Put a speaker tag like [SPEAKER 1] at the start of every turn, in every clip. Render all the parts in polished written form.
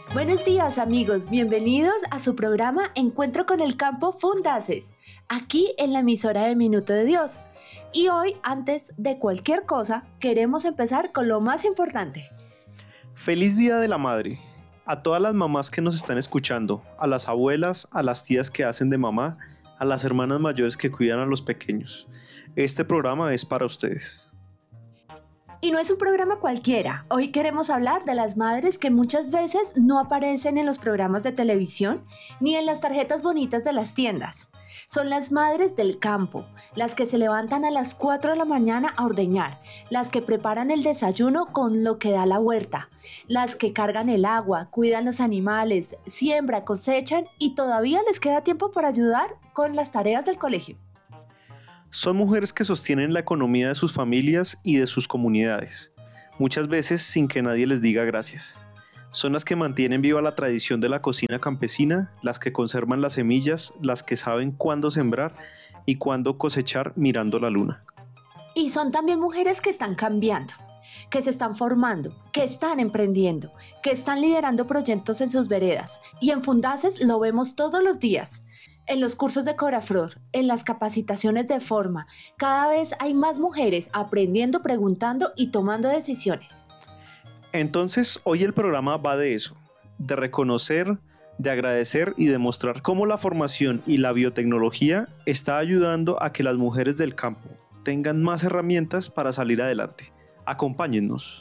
[SPEAKER 1] Buenos días amigos, bienvenidos a su programa Encuentro con el Campo Fundaces, aquí en la emisora de Minuto de Dios. Y hoy, antes de cualquier cosa, queremos empezar con lo más importante.
[SPEAKER 2] Feliz Día de la Madre. A todas las mamás que nos están escuchando, a las abuelas, a las tías que hacen de mamá, a las hermanas mayores que cuidan a los pequeños. Este programa es para ustedes.
[SPEAKER 1] Y no es un programa cualquiera. Hoy queremos hablar de las madres que muchas veces no aparecen en los programas de televisión ni en las tarjetas bonitas de las tiendas. Son las madres del campo, las que se levantan a las 4 de la mañana a ordeñar, las que preparan el desayuno con lo que da la huerta, las que cargan el agua, cuidan los animales, siembran, cosechan y todavía les queda tiempo para ayudar con las tareas del colegio.
[SPEAKER 2] Son mujeres que sostienen la economía de sus familias y de sus comunidades, muchas veces sin que nadie les diga gracias. Son las que mantienen viva la tradición de la cocina campesina, las que conservan las semillas, las que saben cuándo sembrar y cuándo cosechar mirando la luna.
[SPEAKER 1] Y son también mujeres que están cambiando, que se están formando, que están emprendiendo, que están liderando proyectos en sus veredas. Y en Fundaces lo vemos todos los días. En los cursos de Coraflor, en las capacitaciones de forma, cada vez hay más mujeres aprendiendo, preguntando y tomando decisiones.
[SPEAKER 2] Entonces, hoy el programa va de eso, de reconocer, de agradecer y demostrar cómo la formación y la biotecnología está ayudando a que las mujeres del campo tengan más herramientas para salir adelante. Acompáñennos.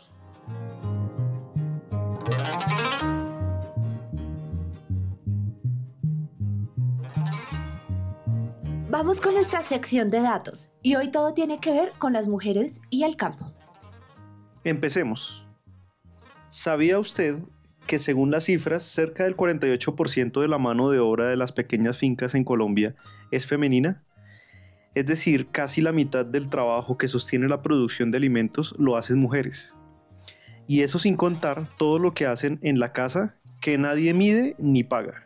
[SPEAKER 1] Vamos con nuestra sección de datos y hoy todo tiene que ver con las mujeres y el campo.
[SPEAKER 2] Empecemos. ¿Sabía usted que según las cifras, cerca del 48% de la mano de obra de las pequeñas fincas en Colombia es femenina? Es decir, casi la mitad del trabajo que sostiene la producción de alimentos lo hacen mujeres. Y eso sin contar todo lo que hacen en la casa que nadie mide ni paga.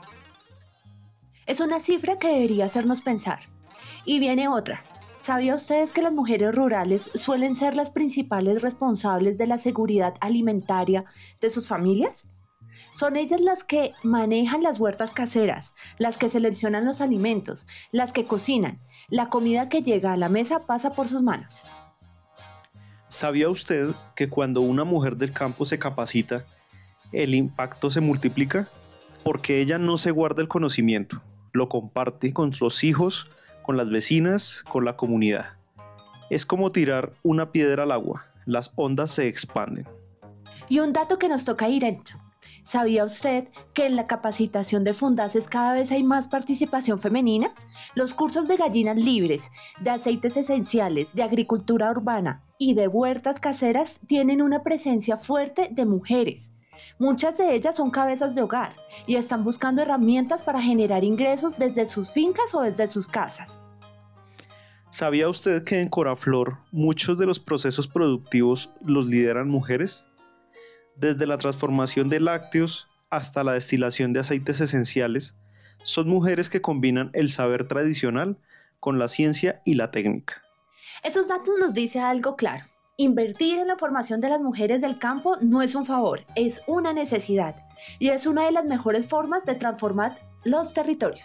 [SPEAKER 1] Es una cifra que debería hacernos pensar. Y viene otra. ¿Sabía ustedes que las mujeres rurales suelen ser las principales responsables de la seguridad alimentaria de sus familias? Son ellas las que manejan las huertas caseras, las que seleccionan los alimentos, las que cocinan. La comida que llega a la mesa pasa por sus manos.
[SPEAKER 2] ¿Sabía usted que cuando una mujer del campo se capacita, el impacto se multiplica? Porque ella no se guarda el conocimiento, lo comparte con los hijos, con las vecinas, con la comunidad. Es como tirar una piedra al agua, las ondas se expanden.
[SPEAKER 1] Y un dato que nos toca ir dentro. ¿Sabía usted que en la capacitación de Fundaces cada vez hay más participación femenina? Los cursos de gallinas libres, de aceites esenciales, de agricultura urbana y de huertas caseras tienen una presencia fuerte de mujeres. Muchas de ellas son cabezas de hogar y están buscando herramientas para generar ingresos desde sus fincas o desde sus casas.
[SPEAKER 2] ¿Sabía usted que en Coraflor muchos de los procesos productivos los lideran mujeres? Desde la transformación de lácteos hasta la destilación de aceites esenciales, son mujeres que combinan el saber tradicional con la ciencia y la técnica.
[SPEAKER 1] Esos datos nos dicen algo claro. Invertir en la formación de las mujeres del campo no es un favor, es una necesidad y es una de las mejores formas de transformar los territorios.